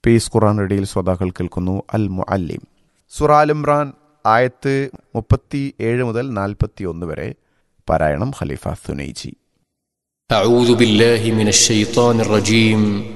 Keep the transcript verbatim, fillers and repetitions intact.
Piece ഖുർആൻ റേഡിയോയിൽ ശ്രോതാക്കൾ കേൾക്കുന്നു അൽ മുഅല്ലിം. സൂറ ആൽ ഇംറാൻ ആയത്ത് മുപ്പത്തി ഏഴ് മുതൽ നാൽപ്പത്തി ഒന്ന് വരെ. പാരായണം ഖലീഫ സുനൈജി. أعوذ بالله من الشيطان الرجيم